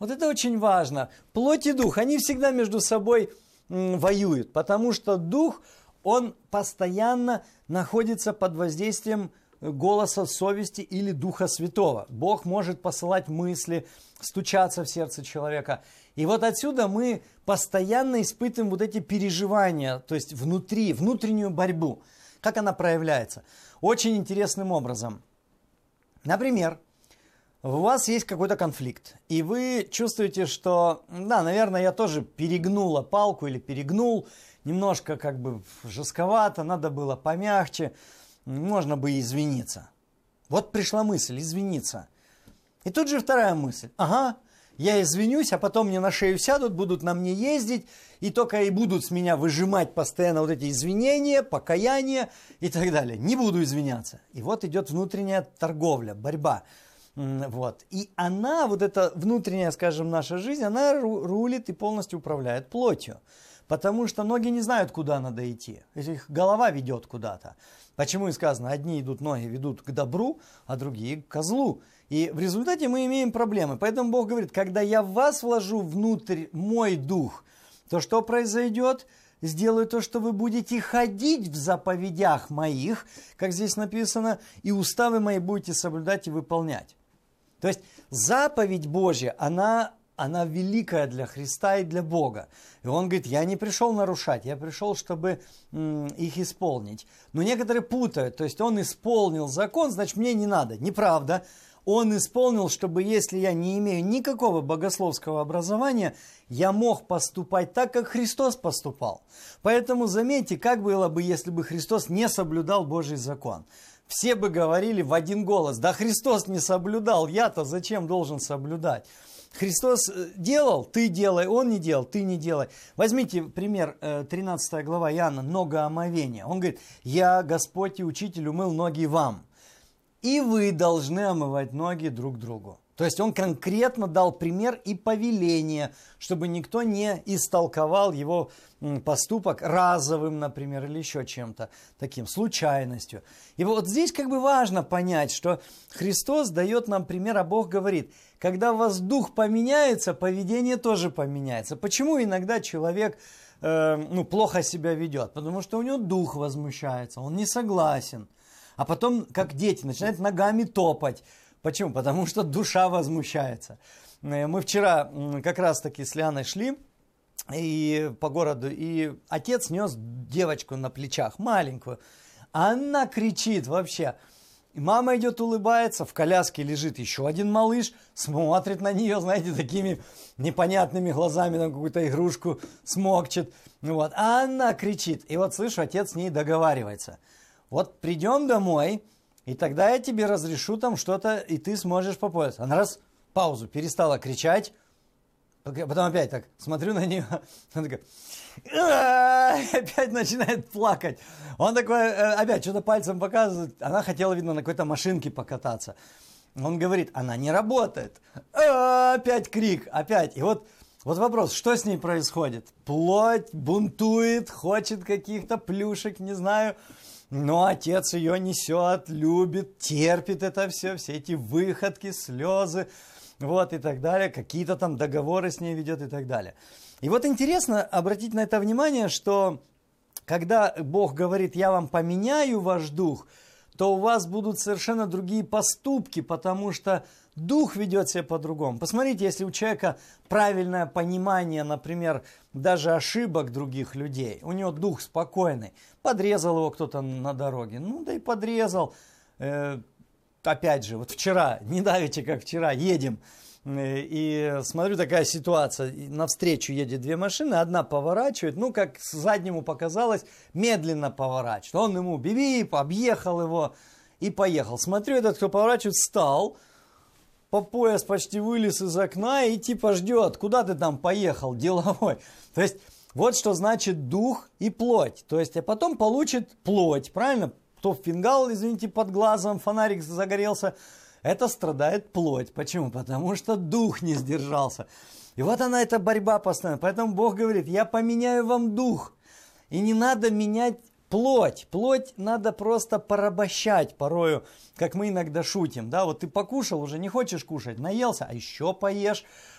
Вот это очень важно. Плоть и дух, они всегда между собой воюют, потому что дух, он постоянно находится под воздействием голоса совести или Духа Святого. Бог может посылать мысли, стучаться в сердце человека. И вот отсюда мы постоянно испытываем вот эти переживания, то есть внутреннюю борьбу. Как она проявляется? Очень интересным образом. Например, у вас есть какой-то конфликт, и вы чувствуете, что, да, наверное, я тоже перегнула палку или перегнул, немножко как бы жестковато, надо было помягче, можно бы извиниться. Вот пришла мысль, извиниться. И тут же вторая мысль. Ага, я извинюсь, а потом мне на шею сядут, будут на мне ездить, и только и будут с меня выжимать постоянно вот эти извинения, покаяния и так далее. Не буду извиняться. И вот идет внутренняя торговля, борьба. Вот. И она, вот эта внутренняя, скажем, наша жизнь, она рулит и полностью управляет плотью. Потому что ноги не знают, куда надо идти. Их голова ведет куда-то. Почему и сказано, одни ноги ведут к добру, а другие к козлу. И в результате мы имеем проблемы. Поэтому Бог говорит, когда я в вас вложу внутрь мой дух, то что произойдет? Сделаю то, что вы будете ходить в заповедях моих, как здесь написано, и уставы мои будете соблюдать и выполнять. То есть заповедь Божья, она великая для Христа и для Бога. И он говорит, я не пришел нарушать, я пришел, чтобы их исполнить. Но некоторые путают, то есть он исполнил закон, значит мне не надо. Неправда. Он исполнил, чтобы если я не имею никакого богословского образования, я мог поступать так, как Христос поступал. Поэтому заметьте, как было бы, если бы Христос не соблюдал Божий закон. Все бы говорили в один голос, да Христос не соблюдал, я-то зачем должен соблюдать? Христос делал, ты делай, он не делал, ты не делай. Возьмите пример, 13 глава Иоанна, многоомовение. Он говорит, я, Господь и Учитель, умыл ноги вам. И вы должны омывать ноги друг другу. То есть он конкретно дал пример и повеление, чтобы никто не истолковал его поступок разовым, например, или еще чем-то таким, случайностью. И вот здесь как бы важно понять, что Христос дает нам пример, а Бог говорит, когда у вас дух поменяется, поведение тоже поменяется. Почему иногда человек плохо себя ведет? Потому что у него дух возмущается, он не согласен. А потом, как дети, начинают ногами топать. Почему? Потому что душа возмущается. Мы вчера как раз-таки с Лианой шли по городу, и отец нес девочку на плечах, маленькую. Она кричит вообще. Мама идет, улыбается, в коляске лежит еще один малыш, смотрит на нее, знаете, такими непонятными глазами, на какую-то игрушку смокчет. Вот. А она кричит. И вот слышу, отец с ней договаривается. Вот придем домой, и тогда я тебе разрешу там что-то, и ты сможешь попользоваться. Она раз, паузу, перестала кричать, потом опять так смотрю на нее, она такая, опять начинает плакать. Он такой, опять что-то пальцем показывает, она хотела, видно, на какой-то машинке покататься. Он говорит, она не работает. Опять крик, опять. И вот вопрос, что с ней происходит? Плоть бунтует, хочет каких-то плюшек, не знаю. Но отец ее несет, любит, терпит это все эти выходки, слезы, вот и так далее. Какие-то там договоры с ней ведет и так далее. И вот интересно обратить на это внимание, что когда Бог говорит, я вам поменяю ваш дух, то у вас будут совершенно другие поступки, потому что дух ведет себя по-другому. Посмотрите, если у человека правильное понимание, например, даже ошибок других людей, у него дух спокойный, подрезал его кто-то на дороге, ну да и подрезал. Опять же, вот вчера, не давите, как вчера, едем, и смотрю, такая ситуация, навстречу едет две машины, одна поворачивает, ну, как заднему показалось, медленно поворачивает. Он ему бип, объехал его и поехал. Смотрю, этот, кто поворачивает, встал, по пояс почти вылез из окна и типа ждет, куда ты там поехал, деловой. То есть, вот что значит дух и плоть. То есть, а потом получит плоть, правильно? Кто фингал, извините, под глазом, фонарик загорелся, это страдает плоть. Почему? Потому что дух не сдержался. И вот она, эта борьба постоянно. Поэтому Бог говорит, я поменяю вам дух. И не надо менять плоть. Плоть надо просто порабощать порою, как мы иногда шутим. Да, вот ты покушал, уже не хочешь кушать, наелся, а еще поешь.